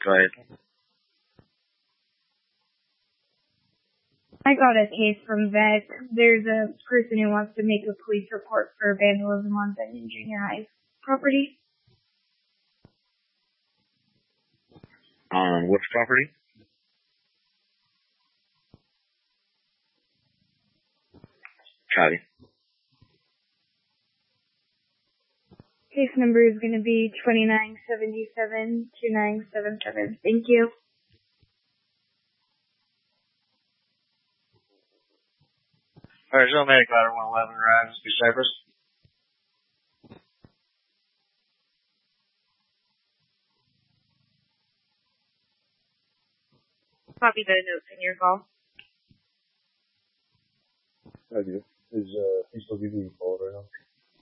Go ahead. I got a case from Vet. There's a person who wants to make a police report for vandalism on Benton Junior High property. On which property? Copy. Case number is going to be 2977-2977. Thank you. Alright, so Medic Ladder 111 arrives to Cypress. Copy the notes in your call. I do. Is he still giving you a call right now?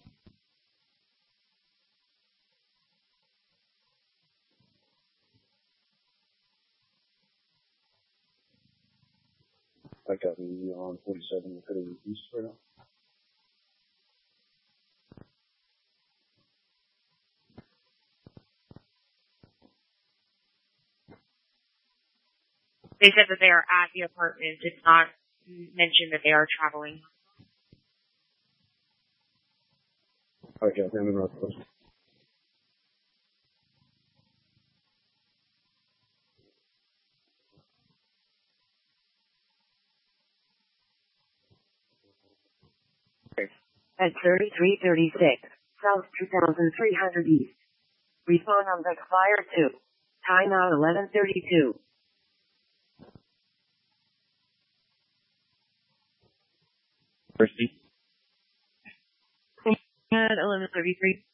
I got you on 47 City East right now. They said that they are at the apartment. It's not mentioned that they are traveling. I got him in Northwest. At 3336, South 2300 East. Respond on the Fire 2. Timeout 11:32. Christy? At 11:33.